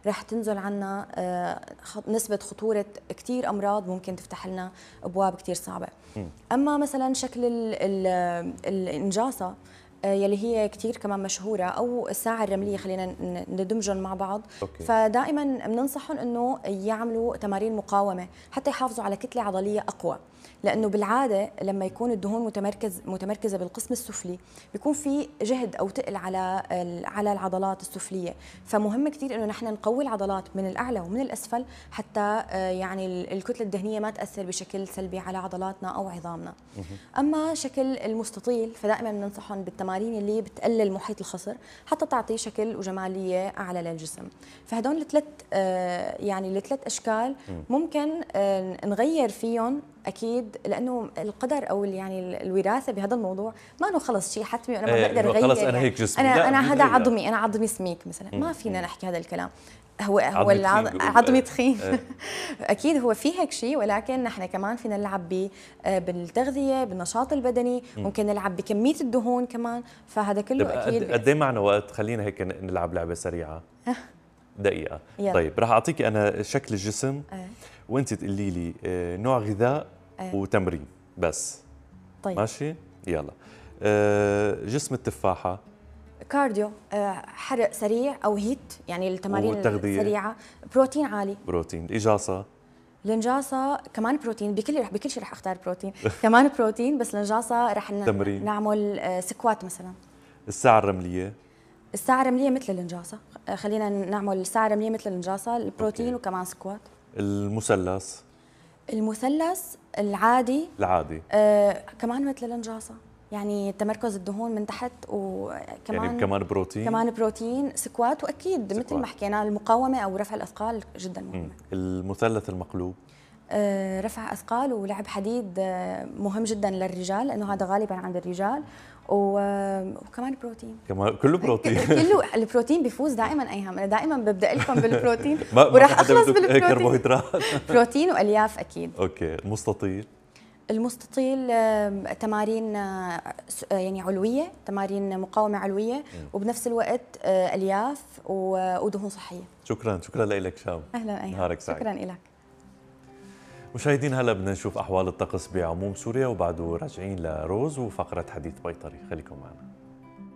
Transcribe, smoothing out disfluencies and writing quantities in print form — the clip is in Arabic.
رح تنزل عنا نسبة خطورة كتير أمراض ممكن تفتح لنا أبواب كتير صعبة. أما مثلا شكل الإنجاصة يلي هي كتير كمان مشهورة، أو الساعة الرملية، خلينا ندمجهم مع بعض. أوكي. فدائما بننصحهم أنه يعملوا تمارين مقاومة حتى يحافظوا على كتلة عضلية أقوى، لأنه بالعادة لما يكون الدهون متمركزة بالقسم السفلي بيكون في جهد أو تقل على العضلات السفلية. فمهم كتير أنه نحن نقوي العضلات من الأعلى ومن الأسفل حتى يعني الكتلة الدهنية ما تأثر بشكل سلبي على عضلاتنا أو عظامنا. أما شكل المستطيل فدائما بننصحهم بالتمارين اللي بتقلل محيط الخصر حتى تعطي شكل وجمالية أعلى للجسم. فهدول الثلاث أشكال ممكن نغير فيهم أكيد، لأنه القدر أو يعني الوراثة بهذا الموضوع ما إنه خلص شيء حتمي وأنا ما بقدر أغير. خلص أنا هيك جسمي، أنا هذا عظمي، أنا عظمي سميك مثلا، ما فينا نحكي هذا الكلام. هو عظمي تخين. اكيد هو في هيك شيء، ولكن نحن كمان فينا نلعب بالتغذيه، بالنشاط البدني، ممكن نلعب بكميه الدهون كمان، فهذا كله اكيد. قد ايه معنا وقت؟ خلينا هيك نلعب لعبه سريعه. دقيقه. يلا. طيب رح اعطيكي انا شكل الجسم وانت تقولي لي نوع غذاء وتمرين بس. طيب ماشي يلا. جسم التفاحه كارديو، حرق سريع او هيت، يعني التمارين السريعه، بروتين عالي. بروتين. الاجاصه، الانجاصه كمان بروتين، بكل شيء رح اختار بروتين. كمان بروتين، بس الانجاصه رح نعمل سكوات مثلا. الساعه الرمليه، الساعه الرمليه مثل الانجاصه، خلينا نعمل الساعه الرمليه مثل الانجاصه، البروتين أوكي. وكمان سكوات. المثلث العادي كمان مثل الانجاصه، يعني تمركز الدهون من تحت، وكمان يعني كمان بروتين سكوات، واكيد مثل ما حكينا المقاومه او رفع الاثقال جدا مهمه. المثلث المقلوب، رفع اثقال ولعب حديد مهم جدا للرجال، لانه هذا غالبا عند الرجال، وكمان بروتين، كمان كله بروتين. كله البروتين بيفوز دائما. ايهم انا دائما ببدا لكم بالبروتين وراح اخلص بالبروتين. كربوهيدرات. بروتين والياف اكيد. اوكي. المستطيل تمارين يعني علويه، تمارين مقاومه علويه، وبنفس الوقت الياف ودهون صحيه. شكرا لك شام. اهلا. نهارك سعيد. شكرا لك. مشاهدين هلا بدنا نشوف احوال الطقس بعموم سوريا، وبعده راجعين لروز وفقره حديث بيطري، خليكم معنا.